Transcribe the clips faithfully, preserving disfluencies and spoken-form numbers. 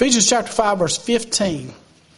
Ephesians chapter five, verse fifteen.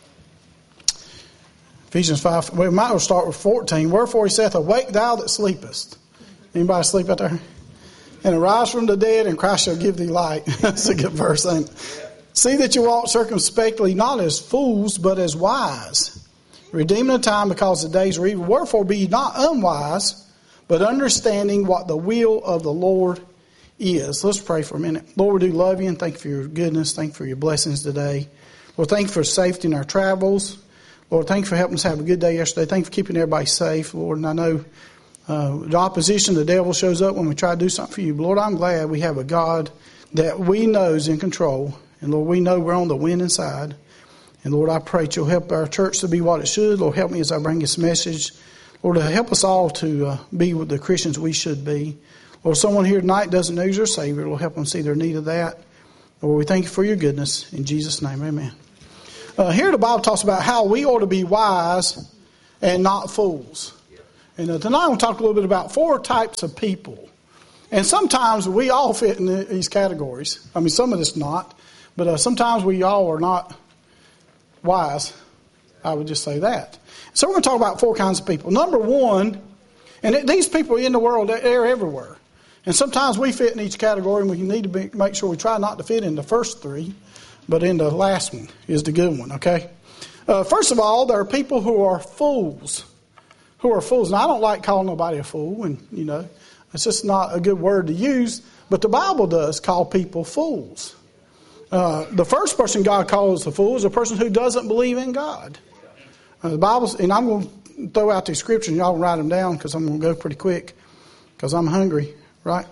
Ephesians five, we might as well start with fourteen. Wherefore he saith, awake thou that sleepest. Anybody asleep out there? And arise from the dead, and Christ shall give thee light. That's a good verse, ain't it? See that you walk circumspectly, not as fools, but as wise, redeeming the time, because the days are evil. Wherefore be ye not unwise, but understanding what the will of the Lord is. Let's pray for a minute. Lord, we do love you, and thank you for your goodness. Thank you for your blessings today. Lord, thank you for safety in our travels. Lord, thank you for helping us have a good day yesterday. Thank you for keeping everybody safe, Lord. And I know uh, the opposition, the devil shows up when we try to do something for you. But Lord, I'm glad we have a God that we know is in control. And Lord, we know we're on the winning side. And Lord, I pray that you'll help our church to be what it should. Lord, help me as I bring this message. Lord, help us all to uh, be with the Christians we should be. Lord, someone here tonight doesn't know your Savior. Lord, help them see their need of that. Lord, we thank you for your goodness. In Jesus' name, amen. Uh, here the Bible talks about how we ought to be wise and not fools. And uh, tonight I want to talk a little bit about four types of people. And sometimes we all fit in these categories. I mean, some of us not. But uh, sometimes we all are not wise. I would just say that. So we're going to talk about four kinds of people. Number one, and it, these people in the world, they're everywhere. And sometimes we fit in each category, and we need to be, make sure we try not to fit in the first three, but in the last one is the good one, okay? Uh, first of all, there are people who are fools. Who are fools. And I don't like calling nobody a fool, and, you know, it's just not a good word to use. But the Bible does call people fools. Uh, the first person God calls a fool is a person who doesn't believe in God. Uh, the Bible, and I'm going to throw out these scriptures, and y'all write them down because I'm going to go pretty quick because I'm hungry, right?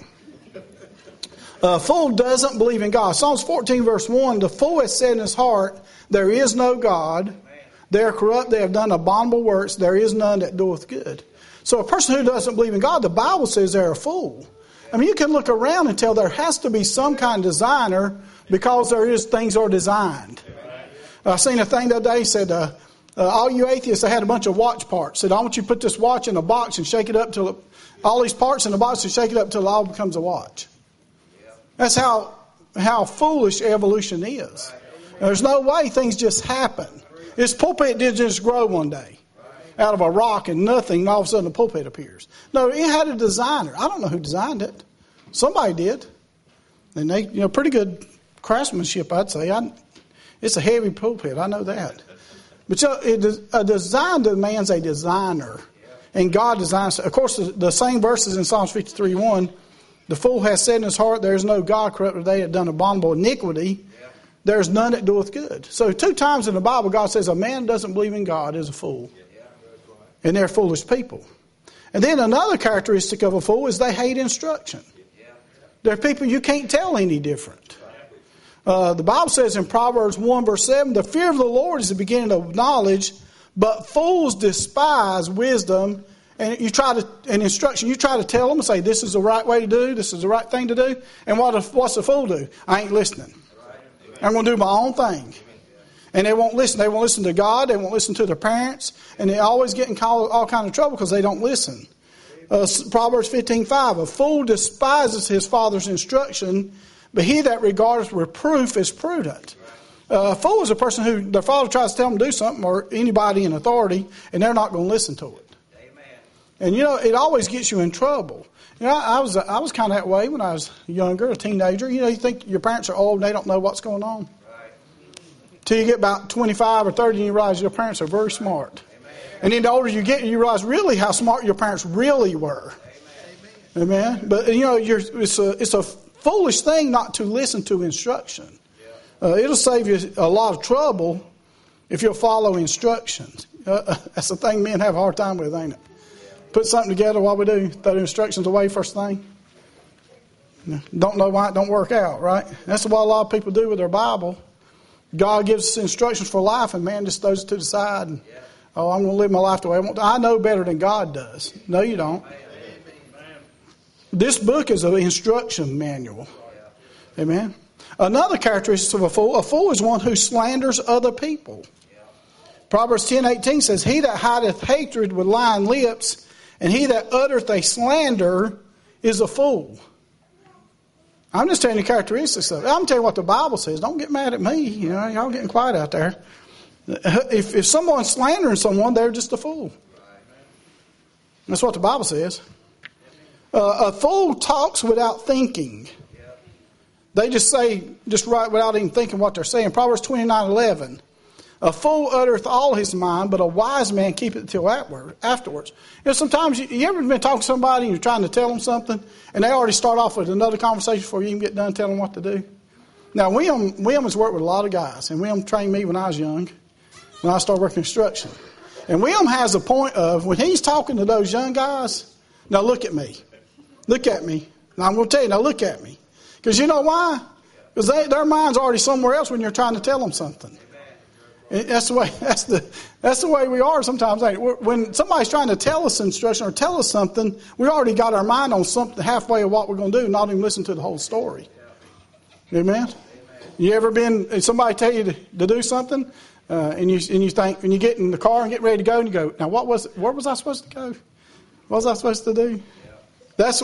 A fool doesn't believe in God. Psalms fourteen, verse one, the fool has said in his heart, there is no God. They are corrupt. They have done abominable works. There is none that doeth good. So a person who doesn't believe in God, the Bible says they're a fool. I mean, you can look around and tell there has to be some kind of designer because there is things are designed. I seen a thing the other day said, uh, uh, all you atheists, they had a bunch of watch parts. Said, I want you to put this watch in a box and shake it up till it, all these parts in the box and shake it up till it all becomes a watch. That's how how foolish evolution is. There's no way things just happen. This pulpit didn't just grow one day out of a rock and nothing, and all of a sudden the pulpit appears. No, it had a designer. I don't know who designed it. Somebody did. And they, you know, pretty good craftsmanship, I'd say. I, it's a heavy pulpit, I know that. But you know, it, a design demands a designer. And God designs, of course, the, the same verses in Psalms fifty-three one, the fool has said in his heart, there is no God, corrupt they have done abominable iniquity. There is none that doeth good. So two times in the Bible, God says a man doesn't believe in God is a fool. And they're foolish people. And then another characteristic of a fool is they hate instruction. They're people you can't tell any different. Uh, the Bible says in Proverbs one verse seven, the fear of the Lord is the beginning of knowledge, but fools despise wisdom. And you try to, an instruction, you try to tell them and say, this is the right way to do, this is the right thing to do. And what what's the fool do? I ain't listening. I'm going to do my own thing. And they won't listen. They won't listen to God. They won't listen to their parents. And they always get in all, all kind of trouble because they don't listen. Uh, Proverbs fifteen five, a fool despises his father's instruction, but he that regardeth reproof is prudent. Uh, a fool is a person who their father tries to tell them to do something, or anybody in authority, and they're not going to listen to it. Amen. And you know, it always gets you in trouble. You know, I, I was I was kind of that way when I was younger, a teenager. You know, you think your parents are old and they don't know what's going on. Right. Till you get about twenty-five or thirty and you realize your parents are very smart. Amen. And then the older you get, you realize really how smart your parents really were. Amen. Amen. But you know, you're, it's a it's a foolish thing not to listen to instruction. Uh, it'll save you a lot of trouble if you'll follow instructions. Uh, that's the thing men have a hard time with, ain't it? Put something together, what we do, throw the instructions away first thing. Don't know why it don't work out, right? That's what a lot of people do with their Bible. God gives us instructions for life, and man just throws it to the side. And, oh, I'm going to live my life the way I want to. I know better than God does. No, you don't. This book is an instruction manual. Amen. Another characteristic of a fool, a fool is one who slanders other people. Proverbs ten eighteen says, he that hideth hatred with lying lips, and he that uttereth a slander is a fool. I'm just telling you characteristics of it. I'm telling you what the Bible says. Don't get mad at me. You know, y'all getting quiet out there. If if someone's slandering someone, they're just a fool. That's what the Bible says. Uh, a fool talks without thinking. They just say, just right without even thinking what they're saying. Proverbs twenty-nine eleven. A fool uttereth all his mind, but a wise man keepeth it till afterwards. You know, sometimes you, you ever been talking to somebody and you're trying to tell them something, and they already start off with another conversation before you even get done telling them what to do? Now, William, William has worked with a lot of guys, and William trained me when I was young, when I started working construction. And William has a point of, when he's talking to those young guys, now look at me. Look at me. Now, I'm going to tell you, now look at me. Because you know why? Because their mind's already somewhere else when you're trying to tell them something. That's the way. That's the. That's the way we are sometimes. When somebody's trying to tell us instruction or tell us something, we already got our mind on something halfway of what we're going to do, not even listen to the whole story. Amen. You ever been? Somebody tell you to, to do something, uh, and you and you think when you get in the car and get ready to go, and you go, now what was? Where was I supposed to go? What was I supposed to do? That's